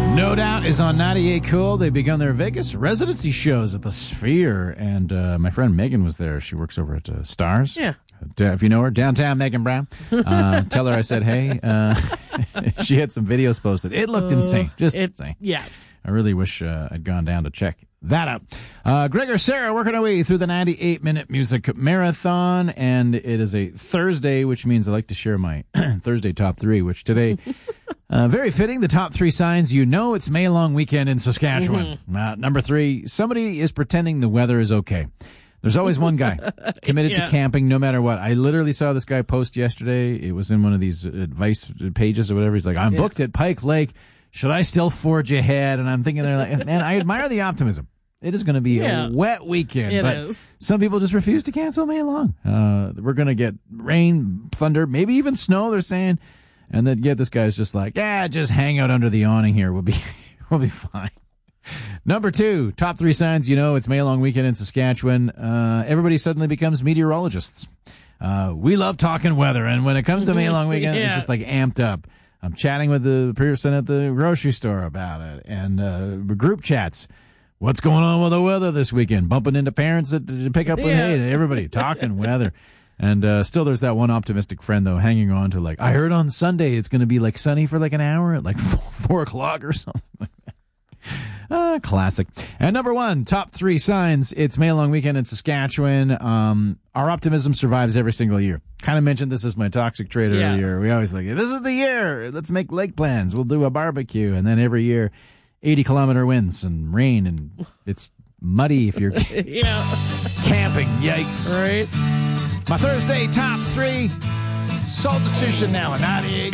No Doubt is on 98 Cool. They've begun their Vegas residency shows at the Sphere, and my friend Megan was there. She works over at Stars. Yeah. If you know her, downtown Megan Brown. Tell her I said hey. She had some videos posted. It looked insane. Just insane. Yeah. I really wish I'd gone down to check that out. Greg or Sarah working our way through the 98-minute music marathon, and it is a Thursday, which means I like to share my Thursday top three, which today, very fitting, the top three signs you know it's May long weekend in Saskatchewan. Number three, somebody is pretending the weather is okay. There's always one guy committed to camping no matter what. I literally saw this guy post yesterday. It was in one of these advice pages or whatever. He's like, I'm booked at Pike Lake. Should I still forge ahead? And I'm thinking, they're like, man, I admire the optimism. It is going to be a wet weekend. It but is. Some people just refuse to cancel May long. We're going to get rain, thunder, maybe even snow, they're saying. And then, this guy's just like, just hang out under the awning here. We'll be fine. Number two, top three signs you know it's May long weekend in Saskatchewan. Everybody suddenly becomes meteorologists. We love talking weather, and when it comes to May long weekend, it's just like amped up. I'm chatting with the person at the grocery store about it, and group chats. What's going on with the weather this weekend? Bumping into parents that pick up with, hey, everybody talking weather. And still there's that one optimistic friend, though, hanging on to, like, I heard on Sunday it's going to be, like, sunny for, like, an hour at, like, 4 o'clock or something like that. Classic. And number one, top three signs it's May long weekend in Saskatchewan. Our optimism survives every single year. Kind of mentioned this as my toxic trait earlier. We always like, this is the year. Let's make lake plans. We'll do a barbecue. And then every year, 80-kilometer winds and rain, and it's muddy if you're camping. Yikes. Right. My Thursday top three. Salt Decision now at 98.